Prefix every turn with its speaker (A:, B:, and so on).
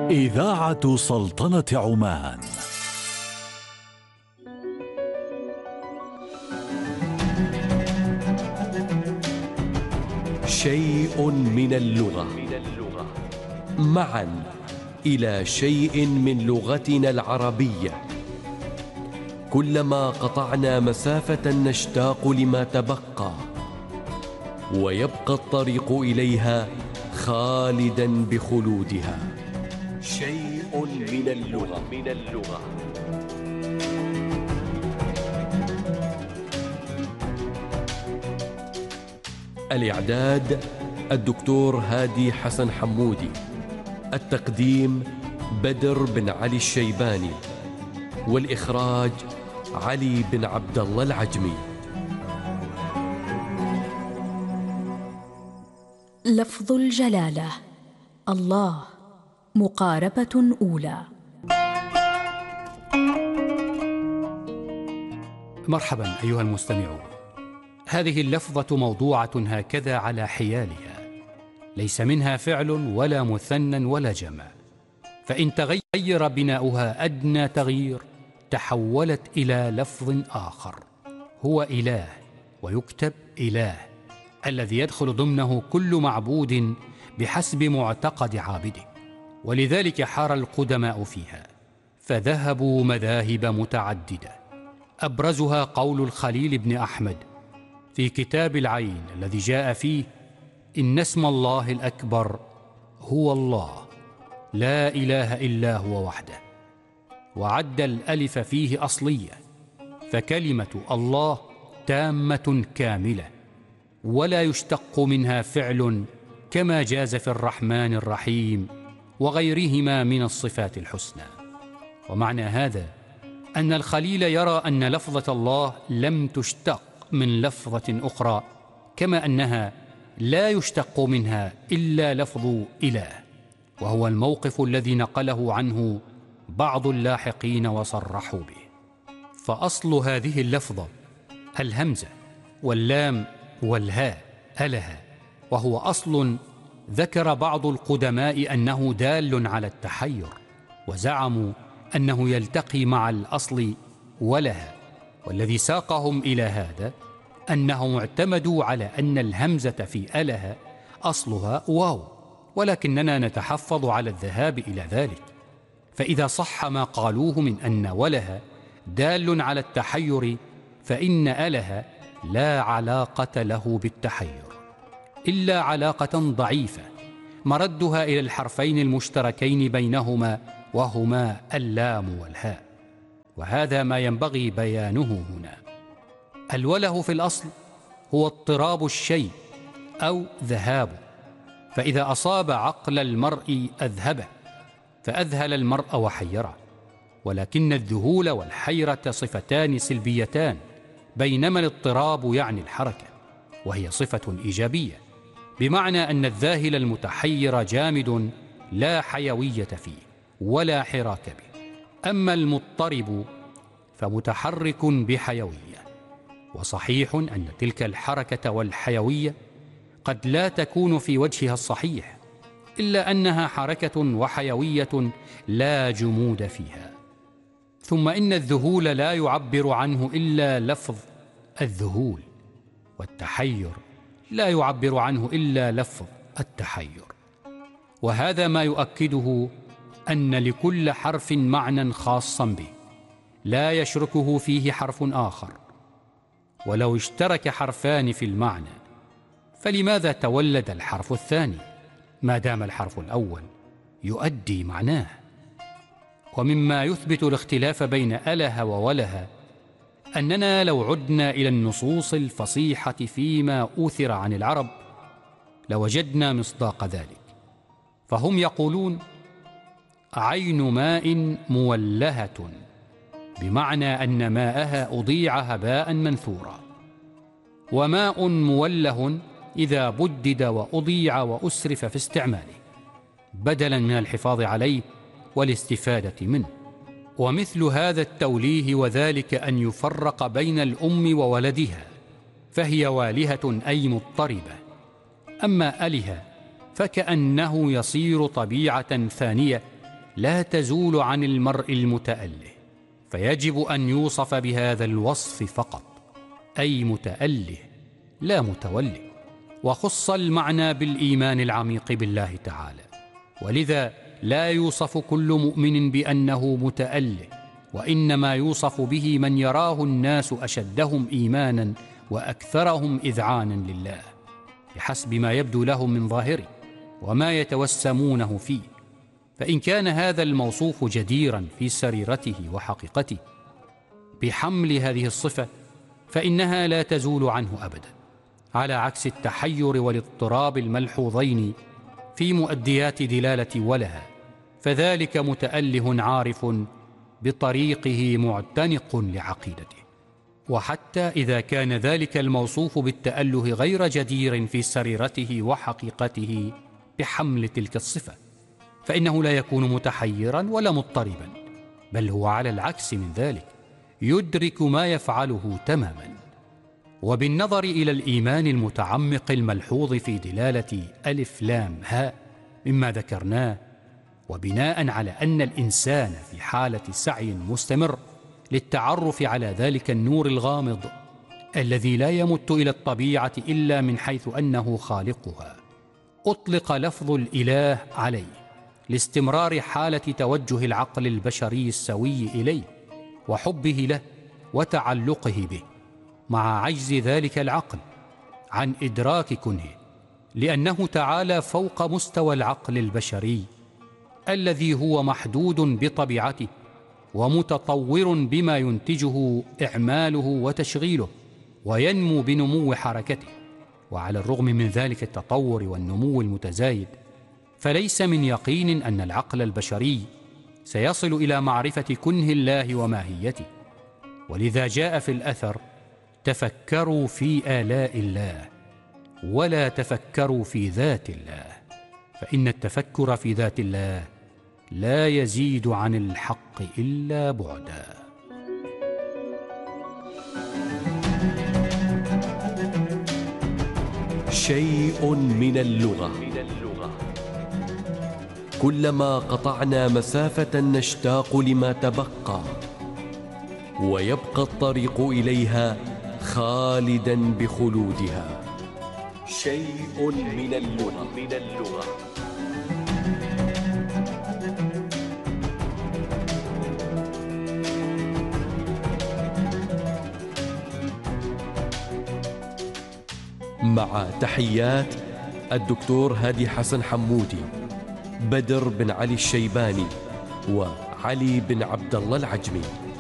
A: إذاعة سلطنة عمان.
B: شيء من اللغة، معا إلى شيء من لغتنا العربية. كلما قطعنا مسافة نشتاق لما تبقى، ويبقى الطريق إليها خالدا بخلودها. شيء من اللغة. الإعداد الدكتور هادي حسن حمودي. التقديم بدر بن علي الشيباني. والإخراج علي بن عبد الله العجمي.
C: لفظ الجلالة الله، مقاربة أولى.
D: مرحبا أيها المستمعون. هذه اللفظة موضوعة هكذا على حيالها، ليس منها فعل ولا مثنى ولا جمع، فإن تغير بناؤها أدنى تغيير تحولت إلى لفظ آخر هو إله، ويكتب إله الذي يدخل ضمنه كل معبود بحسب معتقد عابده. ولذلك حار القدماء فيها فذهبوا مذاهب متعددة، أبرزها قول الخليل بن أحمد في كتاب العين الذي جاء فيه: إن اسم الله الأكبر هو الله، لا إله إلا هو وحده. وعد الألف فيه أصلية، فكلمة الله تامة كاملة ولا يشتق منها فعل، كما جاز في الرحمن الرحيم وغيرهما من الصفات الحسنى. ومعنى هذا أن الخليل يرى أن لفظة الله لم تشتق من لفظة أخرى، كما أنها لا يشتق منها إلا لفظ إله، وهو الموقف الذي نقله عنه بعض اللاحقين وصرحوا به. فأصل هذه اللفظة الهمزة واللام والهاء أله، وهو أصل ذكر بعض القدماء أنه دال على التحير، وزعموا أنه يلتقي مع الأصل ولها. والذي ساقهم إلى هذا أنهم اعتمدوا على أن الهمزة في أله أصلها واو، ولكننا نتحفظ على الذهاب إلى ذلك. فإذا صح ما قالوه من أن ولها دال على التحير، فإن أله لا علاقة له بالتحير إلا علاقة ضعيفة مردها إلى الحرفين المشتركين بينهما، وهما اللام والهاء. وهذا ما ينبغي بيانه هنا. الوله في الأصل هو اضطراب الشيء أو ذهابه، فإذا أصاب عقل المرء أذهبه، فأذهل المرء وحيره. ولكن الذهول والحيرة صفتان سلبيتان، بينما الاضطراب يعني الحركة، وهي صفة إيجابية، بمعنى أن الذاهل المتحير جامد لا حيوية فيه ولا حراك به. أما المضطرب فمتحرك بحيوية. وصحيح أن تلك الحركة والحيوية قد لا تكون في وجهها الصحيح، إلا أنها حركة وحيوية لا جمود فيها. ثم إن الذهول لا يعبر عنه إلا لفظ الذهول، والتحير لا يعبر عنه إلا لفظ التحير. وهذا ما يؤكده أن لكل حرف معنى خاصا به لا يشركه فيه حرف آخر. ولو اشترك حرفان في المعنى فلماذا تولد الحرف الثاني ما دام الحرف الأول يؤدي معناه؟ ومما يثبت الاختلاف بين أله ووله أننا لو عدنا إلى النصوص الفصيحة فيما أوثر عن العرب لوجدنا مصداق ذلك. فهم يقولون: عين ماء مولهة، بمعنى أن ماءها أضيع هباء منثورا. وماء موله إذا بدد وأضيع وأسرف في استعماله، بدلا من الحفاظ عليه والاستفادة منه. ومثل هذا التوليه وذلك أن يفرق بين الأم وولدها، فهي والهة أي مضطربة. أما أله فكأنه يصير طبيعة ثانية لا تزول عن المرء المتأله، فيجب أن يوصف بهذا الوصف فقط، أي متأله لا متوله. وخص المعنى بالإيمان العميق بالله تعالى، ولذا لا يوصف كل مؤمن بأنه متأله، وإنما يوصف به من يراه الناس أشدهم إيمانا وأكثرهم إذعانا لله، بحسب ما يبدو لهم من ظاهره وما يتوسمونه فيه. فإن كان هذا الموصوف جديرا في سريرته وحقيقته بحمل هذه الصفة، فإنها لا تزول عنه أبدا، على عكس التحير والاضطراب الملحوظين في مؤديات دلالة ولها، فذلك متأله عارف بطريقه معتنق لعقيدته. وحتى إذا كان ذلك الموصوف بالتأله غير جدير في سريرته وحقيقته بحمل تلك الصفة، فإنه لا يكون متحيرا ولا مضطربا، بل هو على العكس من ذلك يدرك ما يفعله تماما. وبالنظر إلى الإيمان المتعمق الملحوظ في دلالة ألف لام هاء مما ذكرناه، وبناء على أن الإنسان في حالة سعي مستمر للتعرف على ذلك النور الغامض الذي لا يمت إلى الطبيعة إلا من حيث أنه خالقها، أطلق لفظ الإله عليه لاستمرار حالة توجه العقل البشري السوي إليه وحبه له وتعلقه به، مع عجز ذلك العقل عن إدراك كنهه، لأنه تعالى فوق مستوى العقل البشري الذي هو محدود بطبيعته ومتطور بما ينتجه إعماله وتشغيله، وينمو بنمو حركته. وعلى الرغم من ذلك التطور والنمو المتزايد، فليس من يقين أن العقل البشري سيصل إلى معرفة كنه الله وماهيته. ولذا جاء في الأثر: تفكروا في آلاء الله ولا تفكروا في ذات الله، فإن التفكر في ذات الله لا يزيد عن الحق إلا بعدا.
B: شيء من اللغة. كلما قطعنا مسافة نشتاق لما تبقى، ويبقى الطريق إليها خالدا بخلودها. شيء من اللغة. مع تحيات الدكتور هادي حسن حمودي، بدر بن علي الشيباني، وعلي بن عبد الله العجمي.